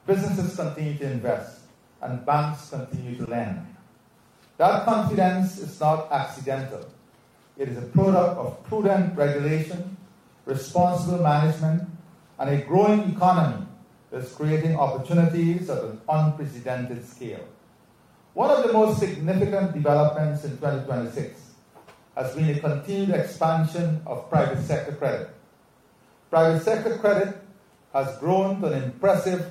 businesses continue to invest, and banks continue to lend. That confidence is not accidental. It is a product of prudent regulation, responsible management, and a growing economy that's creating opportunities at an unprecedented scale. One of the most significant developments in 2026 has been the continued expansion of private sector credit. Private sector credit has grown to an impressive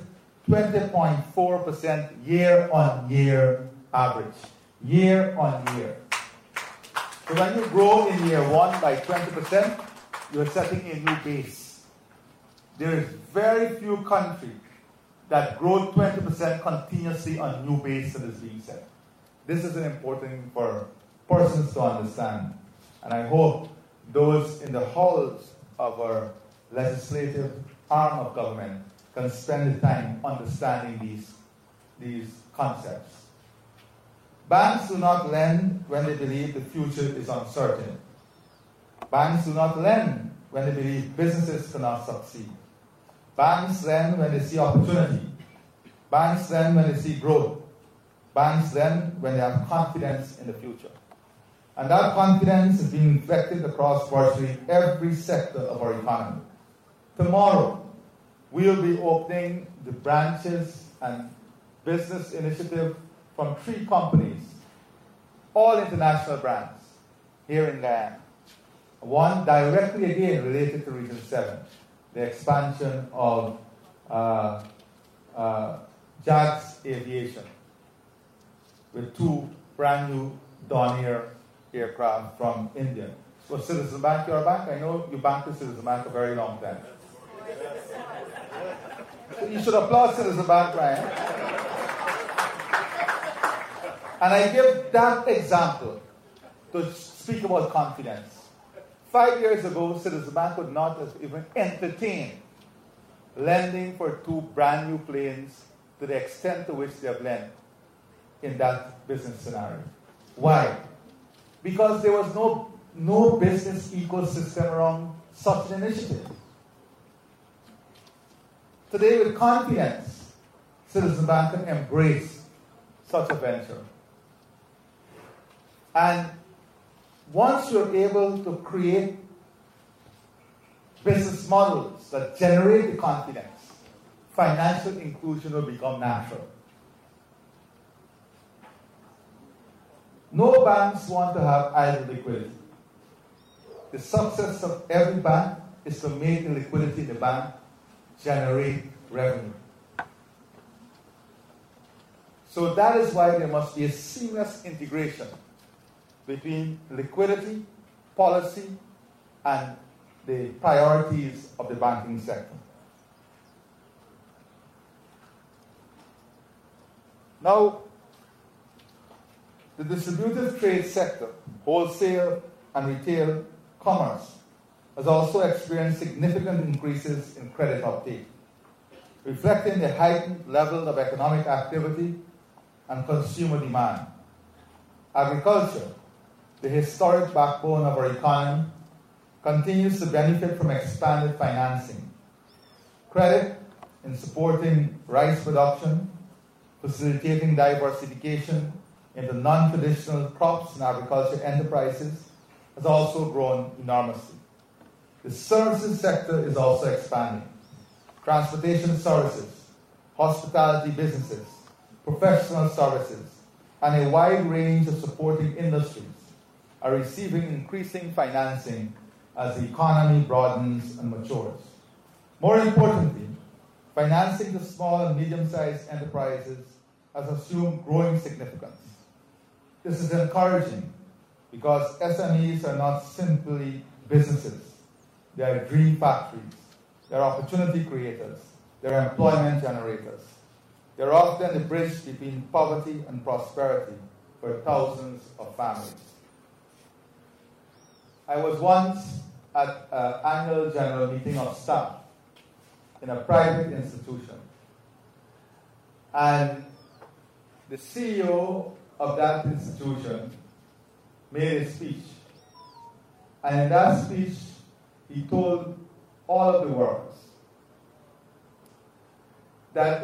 20.4% year-on-year average. Year-on-year. So when you grow in year one by 20%, you're setting a new base. There is very few countries that grow 20% continuously on new base that is being set. This is an important thing for persons to understand. And I hope those in the halls of our legislative arm of government can spend the time understanding these concepts. Banks do not lend when they believe the future is uncertain. Banks do not lend when they believe businesses cannot succeed. Banks lend when they see opportunity. Banks lend when they see growth. Banks lend when they have confidence in the future. And that confidence is being reflected across virtually every sector of our economy. Tomorrow, we'll be opening the branches and business initiative from 3 companies, all international brands, here in Guyana. One directly again related to Region 7, the expansion of JAGS Aviation, with 2 brand new Dornier aircraft from India. So Citizen Bank, your bank? I know you banked with Citizen Bank a very long time. So you should applaud Citizen Bank, Ryan. And I give that example to speak about confidence. 5 years ago, Citizen Bank would not have even entertained lending for 2 brand new planes to the extent to which they have lent in that business scenario. Why? Because there was no business ecosystem around such an initiative. Today, with confidence, Citizen Bank can embrace such a venture. And once you're able to create business models that generate the confidence, financial inclusion will become natural. No banks want to have idle liquidity. The success of every bank is to make the liquidity in the bank generate revenue. So that is why there must be a seamless integration between liquidity, policy, and the priorities of the banking sector. Now, the distributive trade sector, wholesale and retail commerce, has also experienced significant increases in credit uptake, reflecting the heightened level of economic activity and consumer demand. Agriculture, the historic backbone of our economy, continues to benefit from expanded financing. Credit in supporting rice production, facilitating diversification into non-traditional crops and agriculture enterprises has also grown enormously. The services sector is also expanding. Transportation services, hospitality businesses, professional services, and a wide range of supporting industries are receiving increasing financing as the economy broadens and matures. More importantly, financing to small and medium-sized enterprises has assumed growing significance. This is encouraging because SMEs are not simply businesses. They are dream factories. They are opportunity creators. They are employment generators. They are often the bridge between poverty and prosperity for thousands of families. I was once at an annual general meeting of staff in a private institution. And the CEO of that institution made a speech. And in that speech, he told all of the workers that